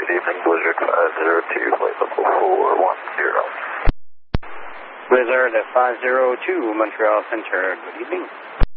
Good evening, Blizzard 502, flight level 410. Blizzard 502, Montreal Center, good evening.